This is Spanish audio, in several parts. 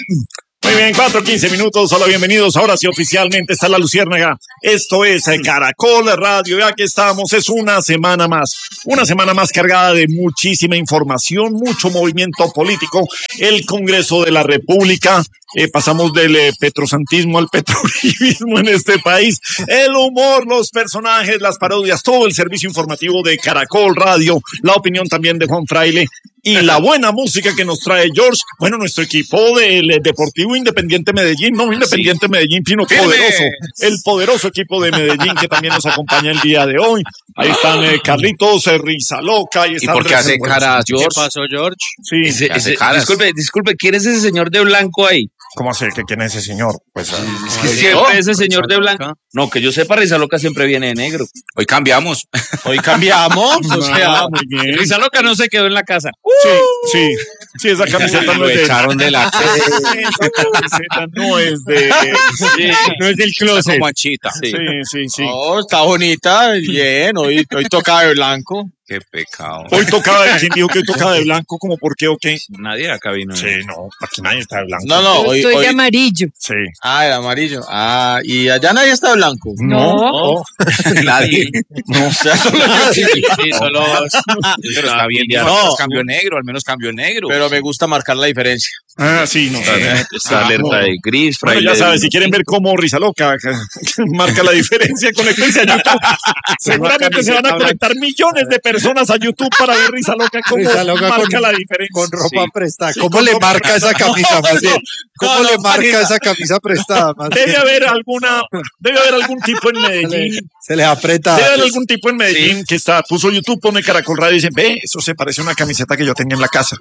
Muy bien, 4:15. Hola, bienvenidos. Ahora sí, oficialmente está la Luciérnaga. Esto es Caracol Radio. Ya que estamos, es una semana más cargada de muchísima información, mucho movimiento político. El Congreso de la República. Pasamos del petrosantismo al petrolibismo en este país. El humor, los personajes, las parodias, todo el servicio informativo de Caracol Radio. La opinión también de Juan Fraile. Y la buena música que nos trae George. Bueno, nuestro equipo del Deportivo Independiente Medellín, no Independiente Medellín, sino poderoso. El poderoso equipo de Medellín que también nos acompaña el día de hoy. Ahí están Carlitos, Risa Loca. ¿Y por qué hace cara, George? ¿Qué pasó, George? Sí. Disculpe, ¿quién es ese señor de blanco ahí? ¿Cómo sé que quién es ese señor? Pues siempre ese señor de blanco. No, que yo sepa, Risa Loca siempre viene de negro. Hoy cambiamos. O sea, muy bien. Risa Loca no se quedó en la casa. Sí, esa camiseta no es de... echaron de la... Esa camiseta no es de... No es del closet. Como Anchita. Sí. Oh, está bonita, bien, hoy toca de blanco. Qué pecado. Hoy tocaba, ¿quién dijo que hoy tocaba de blanco? ¿Cómo por qué o qué? Nadie acá vino. Sí, no, aquí nadie está de blanco. No, Yo estoy de amarillo. Sí. Ah, el amarillo. Ah, y allá nadie está de blanco. No. Nadie. No, o sea, solo yo. Sí, solo... Pero está bien, ya No. al menos cambio negro. Pero me gusta marcar la diferencia. Ah, sí, no. Esta alerta de gris, Bueno, Fraile. ya sabes, si quieren ver cómo Risa Loca marca la diferencia, conéctense a YouTube. Seguramente se van a conectar millones de personas a YouTube para ver Risa Loca cómo Risa Loca marca la diferencia. Con ropa prestada. Sí, ¿Cómo con le ropa marca esa camisa más bien? ¿Cómo le marca esa camisa prestada más bien? Debe haber algún tipo en Medellín. Se les aprieta. Debe haber algún tipo en Medellín que puso YouTube, pone Caracol Radio y dicen, ve, eso se parece a una camiseta que yo tenía en la casa.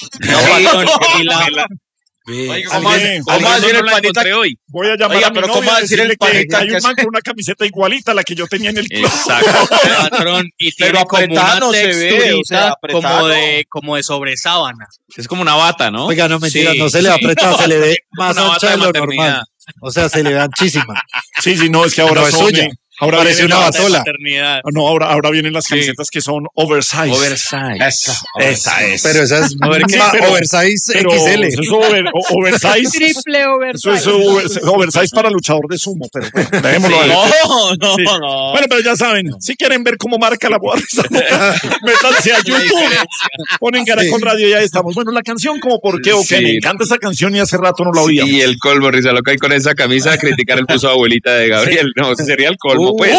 ¿Cómo va a decir el panita hoy? Voy a llamar Oiga, a mi pero novia ¿cómo va a decir decirle el panita que hay que un man con una camiseta igualita a la que yo tenía en el club? Exacto, patrón. Y tiene Pero como apretada una no se ve, texturita o sea, apretada como de sobresábana. Es como una bata, ¿no? Oiga, no mentira, Sí, no se le aprieta, se le ve más Una ancha bata de de lo maternidad. normal. O sea, se le ve anchísima. Sí, no, es que ahora No es son... suya. Ahora Parece vienen una las- batola. Maternidad. No, ahora vienen las camisetas que son oversize. Oversize. Esa es. Pero esa es oversize Pero XL. eso es oversize. Triple Eso es oversize. oversize para luchador de sumo, pero bueno, dejémoslo ahí. No, Sí. no. Bueno, pero ya saben, si quieren ver cómo marca la boda, métanse a YouTube, ponen Caracol Radio y ahí estamos. Bueno, la canción como por qué o qué, Sí. me encanta esa canción y hace rato no la oía. Y el colmo, Risa Loca, y con esa camisa a criticar el puso abuelita de Gabriel. No, ese sería el colmo, pues.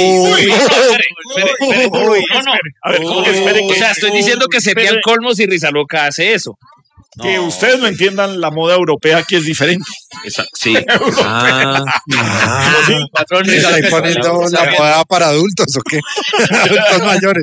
Espere. No. A ver, ¿cómo que espere O sea, estoy diciendo que sería el colmo si Risa Loca hace eso. que ustedes no entiendan la moda europea que es diferente. Sí. Sí, Patrón, ¿Se está poniendo la moda para adultos o qué? Adultos mayores.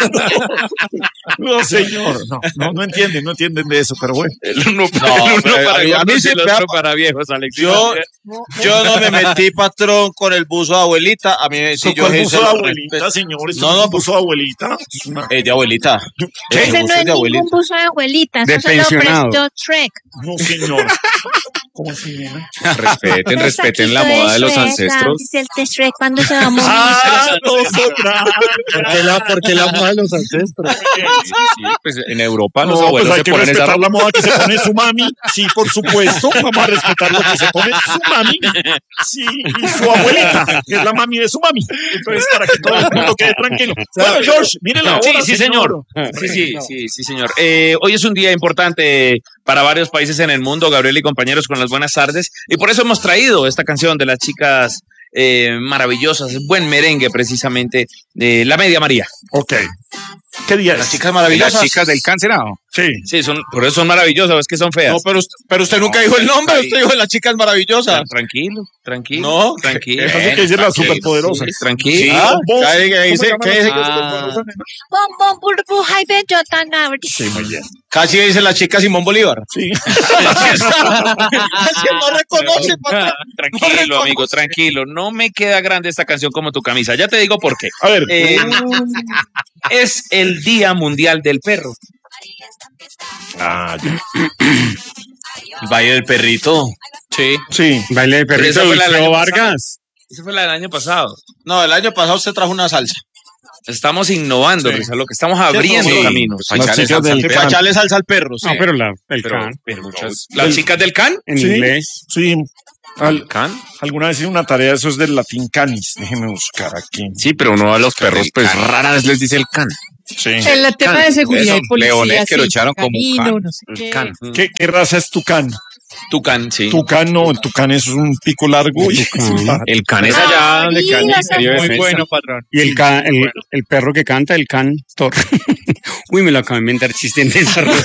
no, señor, no entienden de eso, pero bueno. El uno pero para a mí gordos y siempre el otro ha- para viejos, Alex. Yo no me metí, patrón, con el buzo de abuelita. A mí me Eso yo fue el hice buzo de el abuelita, respeto. señor. Eso No, no, no, buzo de abuelita. Es una- De abuelita. Ese no buzo es de ningún abuelita. buzo de abuelita, De eso se lo pensionado. prestó Shrek. No, señor. ¿Cómo así, nena? Respeten la moda de los ancestros. Dice el de Shrek cuando se va a morir. Nosotras. ¿Por qué la moda de los ancestros? Pues en Europa los No, pues abuelos hay se que ponen esa respetar ropa. la moda que se pone su mami. Sí, por supuesto. Vamos a respetar lo que se pone su mami. Sí, y su abuelita, que es la mami de su mami. Entonces, para que todo el mundo quede tranquilo. Bueno, George, mire la hora, Sí, señor. Sí, señor. Hoy es un día importante para varios países en el mundo, Gabriel y compañeros, con las buenas tardes. Y por eso hemos traído esta canción de las chicas maravillosas, buen merengue precisamente, de La Media María. Ok. ¿Qué día Las es? chicas maravillosas. Las chicas del cancerado. Sí. Sí, por eso son maravillosas, es que son feas. No, pero usted nunca dijo el nombre, usted dijo las chicas maravillosas. Tranquilo. No, Tranquilo. Eso que decir las superpoderosas. Tranquilo. Ah, Vos, ¿qué dice? ¿cómo ¿Qué se dice? llama la superpoderosa, nena? Bom, burbuja y bellota, Gabriel. Sí, muy bien. Casi dice la chica Simón Bolívar. Sí. Casi no reconoce, patrón. Tranquilo, amigo, tranquilo. No me queda grande esta canción como tu camisa. Ya te digo por qué. A ver. Es el Día Mundial del Perro. Ah, ya. El Valle del Perrito. Sí. Sí. Baile de Pero esa perrito fue la del Wilfredo año Vargas. Esa fue la del año pasado. No, el año pasado usted trajo una salsa. Estamos innovando, Sí. Rizal, lo que estamos abriendo Sí. caminos. Las chicas del Para can. echarle salsa al perro. Sí. No, pero el Pero- can. ¿Las chicas del can? En Sí. inglés. Sí. ¿Can? Alguna vez hice una tarea, eso es del latín canis. Déjeme buscar aquí. Sí, pero uno a los perros, pues rara vez les dice el can. Sí. El tema de seguridad y policía. Leones que lo sí, echaron como un canino, can. no sé qué. Can. ¿Qué raza es tucán? Tucán, sí. Tucán no, el tucán es un pico largo. Y El can es allá donde queda el Ministerio de Muy Defensa. bueno, patrón. Y el perro que canta, el cantor. Uy, me lo acabo de inventar chiste en desarrollo.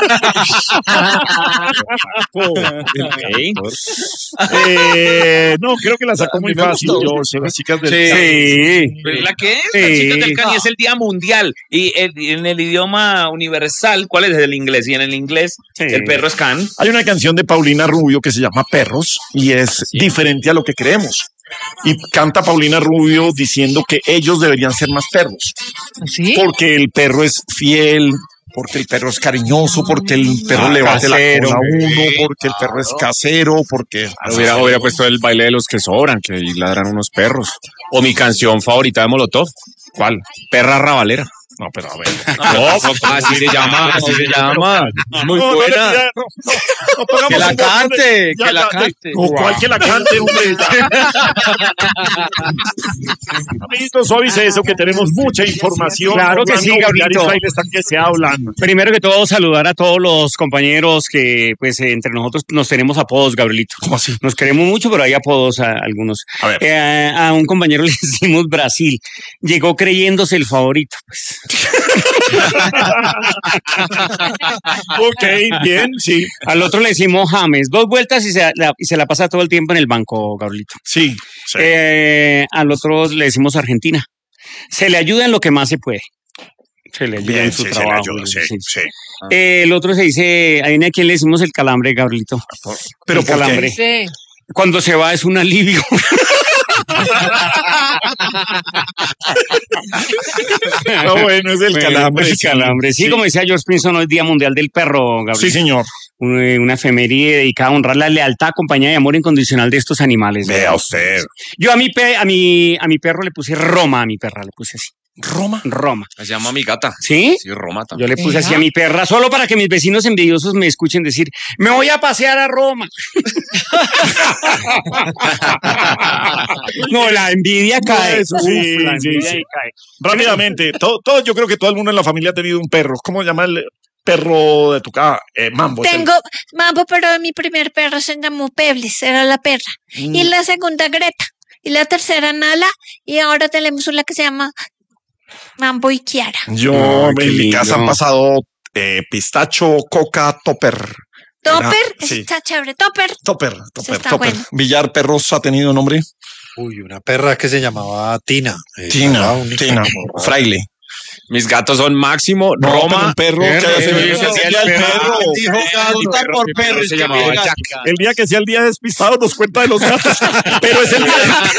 No, creo que la sacó muy fácil. Yo sé, las chicas del Sí. ¿La qué es? Sí. Las chicas del can y es el Día Mundial. Y en el idioma universal, ¿cuál es el inglés? Y en el inglés, Sí. el perro es can. Hay una canción de Paulina Rubio que se llama Perros y es diferente a lo que creemos. Y canta Paulina Rubio diciendo que ellos deberían ser más perros, ¿Sí? porque el perro es fiel, porque el perro es cariñoso, porque el perro le bate la casero, cola a uno, porque el perro es casero, porque... Hubiera puesto el baile de los que sobran, que ahí ladran unos perros. O mi canción favorita de Molotov. ¿Cuál? Perra rabalera. No, pero a ver. Así se llama, así se llama. Muy No, buena. no pongamos Que la un montón de- cante, ya, que la ya, cante. No, ¿cuál que la cante, hombre? Amiguitos, suavice eso, que tenemos mucha información. Claro que sí, Orlando, Gabrielito. Villar y Fraile están que se hablan. Primero que todo, saludar a todos los compañeros que, pues, entre nosotros nos tenemos apodos, Gabrielito. ¿Cómo así? Nos queremos mucho, pero hay apodos a algunos. A ver. A un compañero le decimos Brasil. Llegó creyéndose el favorito. Pues. Ok, bien, sí. Al otro le decimos James. 2 vueltas y se la pasa todo el tiempo en el banco, Gabrielito. Sí. sí. Al otro le decimos Argentina. Se le ayuda en lo que más se puede. Se le ayuda Bien, en su sí, se le trabajo. ayuda, sí, sí. sí. El otro se dice, ahí a quien le decimos el calambre, Gabrielito. Pero el ¿por qué? calambre. Sí. Cuando se va es un alivio. No, bueno, es el calambre. El calambre. Sí, como decía George Pinson, hoy es Día Mundial del Perro, Gabriel. Sí, señor. Una efeméride dedicada a honrar la lealtad, compañía y amor incondicional de estos animales. Vea usted. Yo a mi perro le puse Roma, a mi perra le puse así. Roma. Roma. Se llama mi gata. ¿Sí? Sí, Roma Yo también. le puse así a mi perra, solo para que mis vecinos envidiosos me escuchen decir, me voy a pasear a Roma. No, la envidia cae. Eso sí, La sí, envidia sí. ahí cae. Rápidamente, todo, yo creo que todo el mundo en la familia ha tenido un perro. ¿Cómo se llama el perro de tu casa? Mambo. es el- Tengo Mambo, pero mi primer perro se llamó Pebbles, era la perra. Y la segunda Greta. Y la tercera Nala. Y ahora tenemos una que se llama Mambo y Kiara. Yo Ay, qué en mi casa han lindo. pasado pistacho, coca, topper. Topper, sí. está chévere. Topper. Topper. está bueno. Villar Perros ha tenido nombre. Uy, una perra que se llamaba Tina. Tina, la única. Tina, Fraile. Mis gatos son Máximo, No, pero Roma. un perro que haya Perro, sido- sí, ese sí, día el el perro. Dijo gata por perro. se llamaba Jack. El día que sea el día despistado nos cuenta de los gatos, pero es el día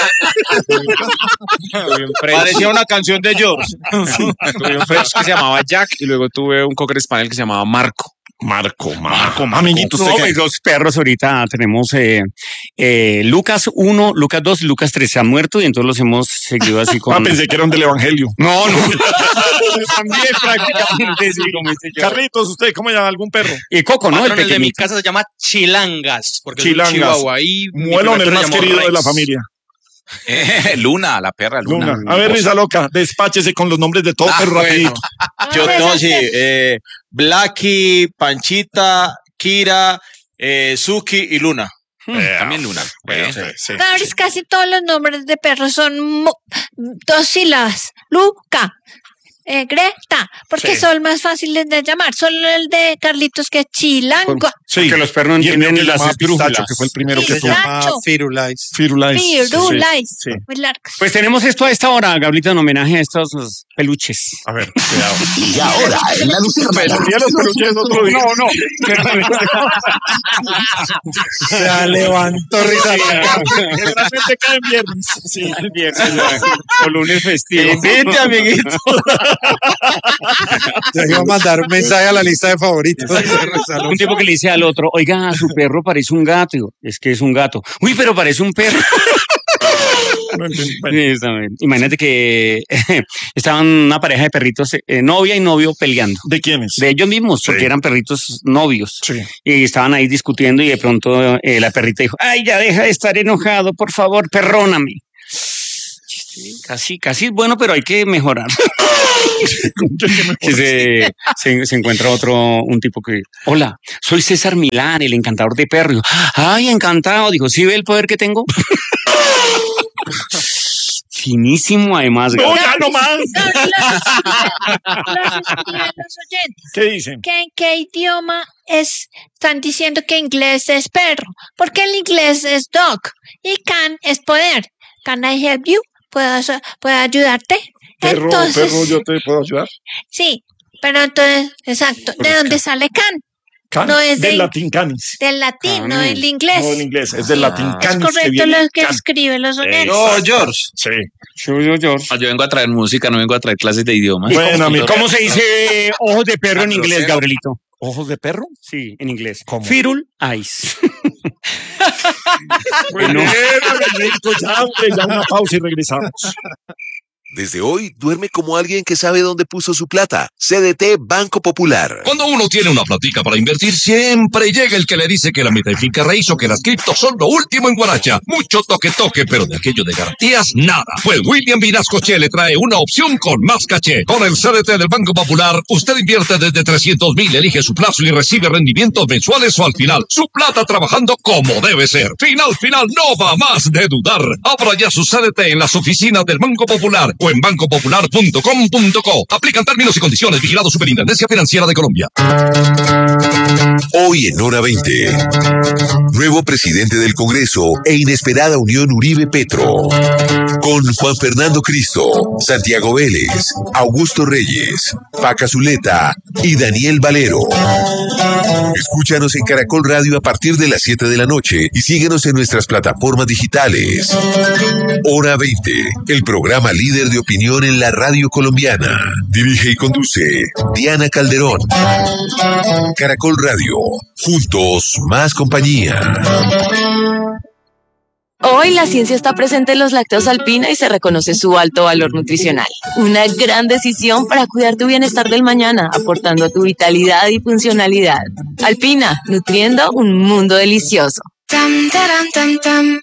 Parecía una canción de George. Tuve un French que se llamaba Jack y luego tuve un Cocker Spaniel que se llamaba Marco. Marco. Amiguito, No, usted mis qué? 2 perros ahorita tenemos Lucas 1, Lucas 2 y Lucas 3 se han muerto y entonces los hemos seguido así con... Pensé que eran del Evangelio. No, no. También prácticamente sí, como dice yo. Carlitos, ¿usted cómo llama algún perro? Y Coco, ¿no? El Patrón, el de mi pequeñito. casa se llama Chilangas. Porque Chilangas. es un chihuahua. Ahí mi Muelón, primer el perro más llamó querido de la Rex. familia. Luna, la perra Luna. A ver, Risa Loca, despáchese con los nombres de todo perro bueno. rapidito. Yo Ah, no, esa sí. es- Blackie, Panchita, Kira, Suki y Luna. También Luna. Bueno, Sí. Cabris, casi todos los nombres de perros son 2 sílabas. Luca, Greta, porque Sí. son más fáciles de llamar. Solo el de Carlitos que es Chilango. Sí. Que los perros no Y el mío entienden que las llamaba Pistacho, esdrújulas. que fue el primero que Sí. tuvo. Se llama Nacho. Firulais. Firulais. Firulais. Sí. Muy largos. Pues tenemos esto a esta hora, Gabrielita, en homenaje a estos peluches. A ver, cuidado. Y ahora, en la Luciérnaga. Ya los peluches otro día. No. Se levantó Risa Loca. Generalmente caen viernes. Sí. El viernes, o lunes festivo. Invite, amiguito. Yo iba a mandar un mensaje a la lista de favoritos de Risa Loca. Un tipo que le dice al otro, oiga, su perro parece un gato. Digo, es que es un gato. Uy, pero parece un perro. No entendí. Bueno, Sí, está bien. Imagínate que estaban una pareja de perritos, novia y novio peleando. ¿de quiénes? De ellos mismos, porque Sí. eran perritos novios. Sí. Y estaban ahí discutiendo y de pronto la perrita dijo, ay, ya deja de estar enojado, por favor, perdóname. Sí, casi es bueno, pero hay que mejorar. Que se encuentra un tipo que, hola, soy César Milán, el encantador de perros. Ay, encantado. Dijo, ¿sí ve el poder que tengo? Finísimo, además. No, ya no más. Los oyentes. ¿Qué dicen? ¿En qué idioma están diciendo que inglés es perro? Porque el inglés es dog y can es poder. Can I help you? ¿Puedo ayudarte? Perro, yo te puedo ayudar. Sí, pero entonces, exacto. ¿De dónde sale can? Can, No es del de- latín canis. Del latín, no Canis. del inglés. No del inglés, es del latín Es canis. correcto lo que can. escriben los oyentes. No, George. Sí. George. Yo vengo a traer música, no vengo a traer clases de idiomas. Bueno, amigo. ¿Cómo se dice ojos de perro en inglés, Gabrielito? ¿Ojos de perro? Sí, en inglés. ¿Cómo? Feral eyes. Bueno, ya una pausa y regresamos. Desde hoy, duerme como alguien que sabe dónde puso su plata. CDT Banco Popular. Cuando uno tiene una platica para invertir, siempre llega el que le dice que la meta finca raíz o que las criptos son lo último en Guaracha. Mucho toque, pero de aquello de garantías, nada. Pues William Vinascoche le trae una opción con más caché. Con el CDT del Banco Popular, usted invierte desde 300,000, elige su plazo y recibe rendimientos mensuales o al final. Su plata trabajando como debe ser. Final, no va más de dudar. Abra ya su CDT en las oficinas del Banco Popular o en bancopopular.com.co. Aplican términos y condiciones. Vigilado Superintendencia Financiera de Colombia. Hoy en Hora 20. Nuevo presidente del Congreso e inesperada unión Uribe-Petro. Con Juan Fernando Cristo, Santiago Vélez, Augusto Reyes, Paca Zuleta y Daniel Valero. Escúchanos en Caracol Radio a partir de las 7 de la noche y síguenos en nuestras plataformas digitales. Hora 20, el programa líder de opinión en la radio colombiana. Dirige y conduce Diana Calderón. Caracol Radio, juntos más compañía. Hoy la ciencia está presente en los lácteos Alpina y se reconoce su alto valor nutricional. Una gran decisión para cuidar tu bienestar del mañana, aportando a tu vitalidad y funcionalidad. Alpina, nutriendo un mundo delicioso. Tam, taram, tam, tam.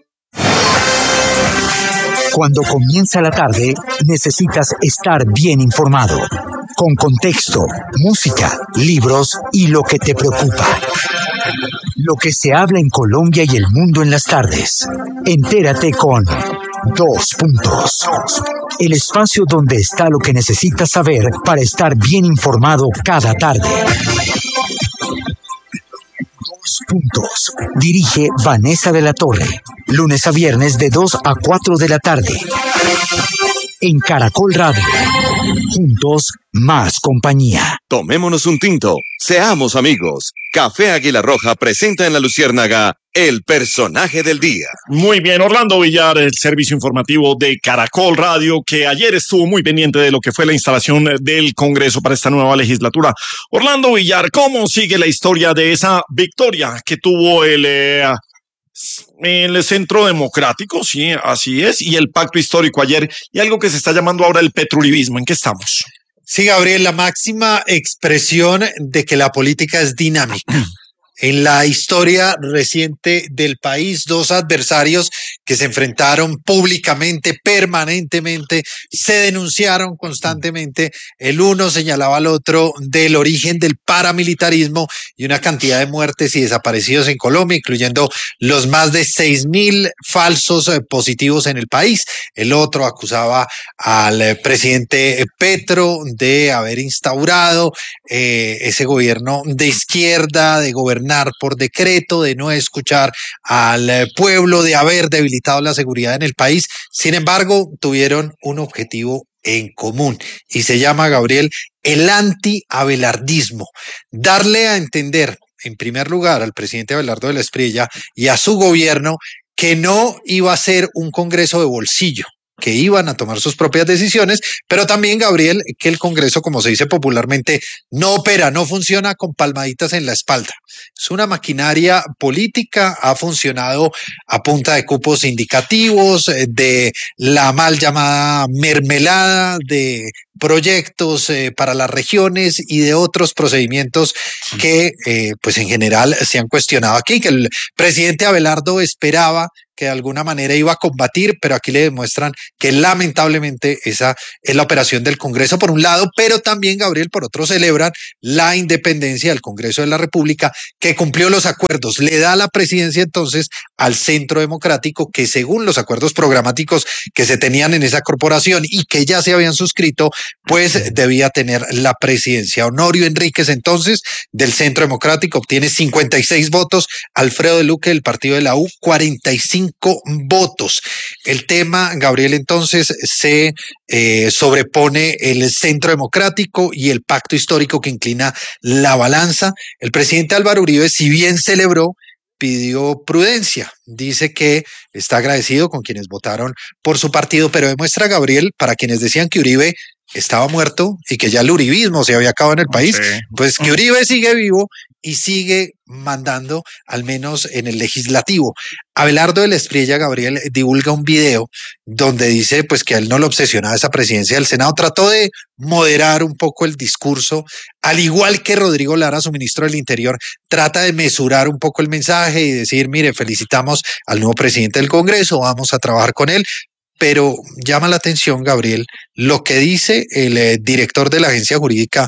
Cuando comienza la tarde, necesitas estar bien informado, con contexto, música, libros y lo que te preocupa. Lo que se habla en Colombia y el mundo en las tardes. Entérate con 2 Puntos. El espacio donde está lo que necesitas saber para estar bien informado cada tarde. 2 Puntos. Dirige Vanessa de la Torre. Lunes a viernes de 2 a 4 de la tarde. En Caracol Radio. Juntos, más compañía. Tomémonos un tinto. Seamos amigos. Café Águila Roja presenta en La Luciérnaga el personaje del día. Muy bien, Orlando Villar, el servicio informativo de Caracol Radio, que ayer estuvo muy pendiente de lo que fue la instalación del Congreso para esta nueva legislatura. Orlando Villar, ¿cómo sigue la historia de esa victoria que tuvo el Centro Democrático? Sí, así es, y el pacto histórico ayer, y algo que se está llamando ahora el petruribismo? ¿En qué estamos? Sí, Gabriel, la máxima expresión de que la política es dinámica. En la historia reciente del país, 2 adversarios que se enfrentaron públicamente, permanentemente, se denunciaron constantemente. El uno señalaba al otro del origen del paramilitarismo y una cantidad de muertes y desaparecidos en Colombia, incluyendo los más de 6.000 falsos positivos en el país. El otro acusaba al presidente Petro de haber instaurado ese gobierno de izquierda, de gobernar por decreto, de no escuchar al pueblo, de haber debilitado la seguridad en el país. Sin embargo, tuvieron un objetivo en común y se llama, Gabriel, el anti-abelardismo. Darle a entender, en primer lugar, al presidente Abelardo de la Espriella y a su gobierno que no iba a ser un Congreso de bolsillo, que iban a tomar sus propias decisiones, pero también, Gabriel, que el Congreso, como se dice popularmente, no opera, no funciona con palmaditas en la espalda. Es una maquinaria política, ha funcionado a punta de cupos indicativos, de la mal llamada mermelada, de proyectos para las regiones y de otros procedimientos que pues en general se han cuestionado aquí, que el presidente Abelardo esperaba que de alguna manera iba a combatir, pero aquí le demuestran que lamentablemente esa es la operación del Congreso por un lado, pero también, Gabriel, por otro celebran la independencia del Congreso de la República, que cumplió los acuerdos, le da la presidencia entonces al Centro Democrático, que según los acuerdos programáticos que se tenían en esa corporación y que ya se habían suscrito, pues debía tener la presidencia. Honorio Enríquez entonces del Centro Democrático obtiene 56 votos, Alfredo de Luque del partido de la U 45 votos. El tema, Gabriel, entonces se sobrepone el Centro Democrático y el pacto histórico que inclina la balanza. El presidente Álvaro Uribe, si bien celebró, pidió prudencia. Dice que está agradecido con quienes votaron por su partido, pero demuestra, Gabriel, para quienes decían que Uribe estaba muerto y que ya el uribismo se había acabado en el país, pues que Uribe sigue vivo y sigue mandando, al menos en el legislativo. Abelardo de la Espriella, Gabriel, divulga un video donde dice pues que a él no lo obsesionaba esa presidencia del Senado. Trató de moderar un poco el discurso, al igual que Rodrigo Lara, su ministro del Interior, trata de mesurar un poco el mensaje y decir, mire, felicitamos al nuevo presidente del Congreso, vamos a trabajar con él. Pero llama la atención, Gabriel, lo que dice el director de la Agencia Jurídica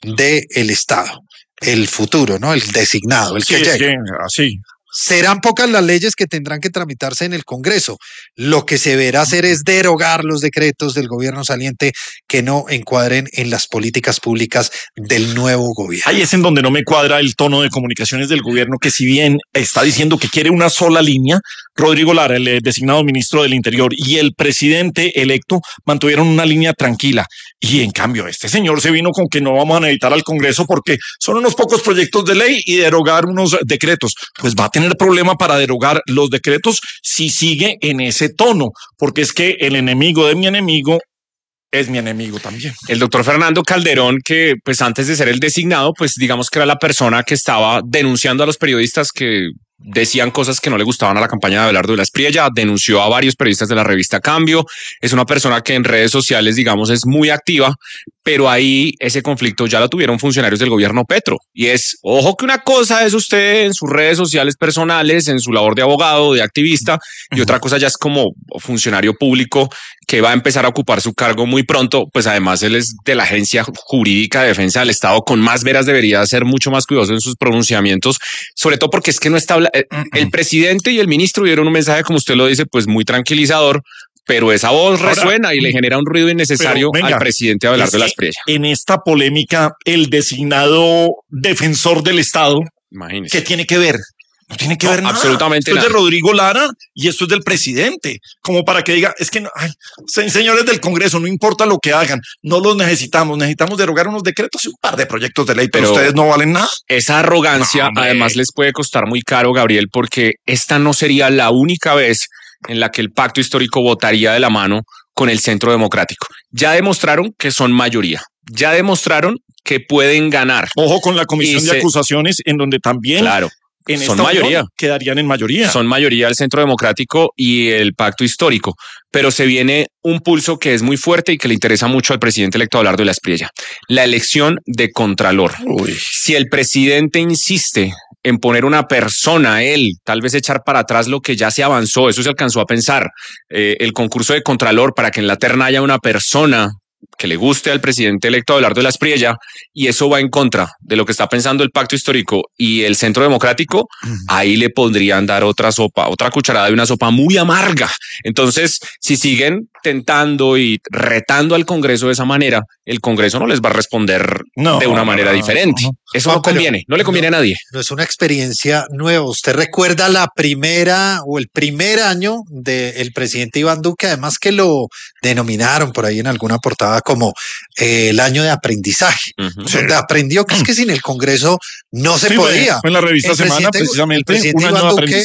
del Estado, el futuro, ¿no? El designado, el que llega. Así. Serán pocas las leyes que tendrán que tramitarse en el Congreso. Lo que se deberá hacer es derogar los decretos del gobierno saliente que no encuadren en las políticas públicas del nuevo gobierno. Ahí es en donde no me cuadra el tono de comunicaciones del gobierno, que si bien está diciendo que quiere una sola línea, Rodrigo Lara, el designado ministro del Interior, y el presidente electo mantuvieron una línea tranquila. Y en cambio, este señor se vino con que no vamos a necesitar al Congreso porque son unos pocos proyectos de ley y derogar unos decretos. Pues va a tener problema para derogar los decretos si sigue en ese tono, porque es que el enemigo de mi enemigo es mi enemigo también. El doctor Fernando Calderón, que pues antes de ser el designado, pues digamos que era la persona que estaba denunciando a los periodistas que decían cosas que no le gustaban a la campaña de Abelardo de la Espriella, denunció a varios periodistas de la revista Cambio, es una persona que en redes sociales, digamos, es muy activa, pero ahí ese conflicto ya lo tuvieron funcionarios del gobierno Petro, y es, ojo que una cosa es usted en sus redes sociales personales, en su labor de abogado, de activista, y otra cosa ya es como funcionario público que va a empezar a ocupar su cargo muy pronto, pues además él es de la Agencia Jurídica de Defensa del Estado, con más veras debería ser mucho más cuidadoso en sus pronunciamientos, sobre todo porque es que no está el presidente y el ministro dieron un mensaje, como usted lo dice, pues muy tranquilizador, pero esa voz resuena y le genera un ruido innecesario al presidente Abelardo de la Espriella. En esta polémica, el designado defensor del Estado, imagínese, ¿qué tiene que ver? No tiene que ver nada. Absolutamente esto nada. Es de Rodrigo Lara y esto es del presidente. Como para que diga, es que, no, ay, señores del Congreso, no importa lo que hagan, no los necesitamos. Necesitamos derogar unos decretos y un par de proyectos de ley, pero ustedes no valen nada. Esa arrogancia además les puede costar muy caro, Gabriel, porque esta no sería la única vez en la que el pacto histórico votaría de la mano con el Centro Democrático. Ya demostraron que son mayoría. Ya demostraron que pueden ganar. Ojo con la comisión de acusaciones, en donde también... Claro. En son mayoría. Quedarían en mayoría. Son mayoría el Centro Democrático y el Pacto Histórico, pero se viene un pulso que es muy fuerte y que le interesa mucho al presidente electo Abelardo de la Espriella, la elección de Contralor. Si el presidente insiste en poner una persona, él, tal vez echar para atrás lo que ya se avanzó, eso se alcanzó a pensar, el concurso de Contralor para que en la terna haya una persona que le guste al presidente electo Abelardo de la Espriella, y eso va en contra de lo que está pensando el Pacto Histórico y el Centro Democrático, ahí le podrían dar otra sopa, otra cucharada de una sopa muy amarga. Entonces, si siguen tentando y retando al Congreso de esa manera, el Congreso no les va a responder de una manera diferente. Eso no conviene, no le conviene a nadie. No es una experiencia nueva. ¿Usted recuerda la primera o el primer año del presidente Iván Duque? Además que lo denominaron por ahí en alguna portada como el año de aprendizaje, donde aprendió que es que sin el Congreso no se podía. Fue en la revista Semana, precisamente, un año de aprendizaje.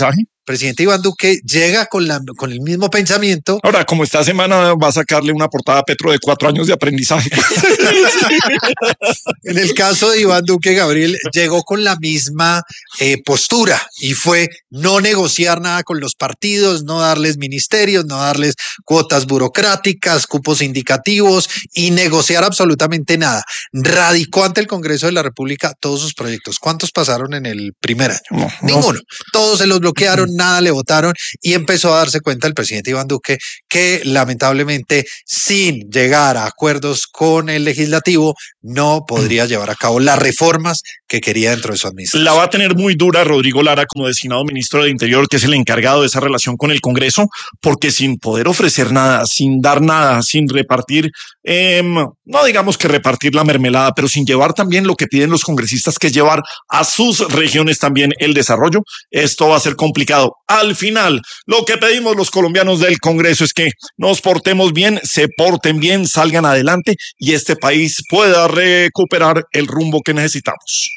presidente Iván Duque llega con el mismo pensamiento. Ahora, como esta semana va a sacarle una portada a Petro de 4 años de aprendizaje. En el caso de Iván Duque, Gabriel llegó con la misma postura y fue no negociar nada con los partidos, no darles ministerios, no darles cuotas burocráticas, cupos indicativos y negociar absolutamente nada. Radicó ante el Congreso de la República todos sus proyectos. ¿Cuántos pasaron en el primer año? Ninguno. Todos se los bloquearon, nada le votaron y empezó a darse cuenta el presidente Iván Duque que lamentablemente sin llegar a acuerdos con el legislativo no podría llevar a cabo las reformas que quería dentro de su administración. La va a tener muy dura Rodrigo Lara como designado ministro de Interior, que es el encargado de esa relación con el Congreso, porque sin poder ofrecer nada, sin dar nada, sin repartir, no digamos que repartir la mermelada, pero sin llevar también lo que piden los congresistas, que es llevar a sus regiones también el desarrollo, esto va a ser complicado. Al final, lo que pedimos los colombianos del Congreso es que nos portemos bien, se porten bien, salgan adelante y este país pueda recuperar el rumbo que necesitamos.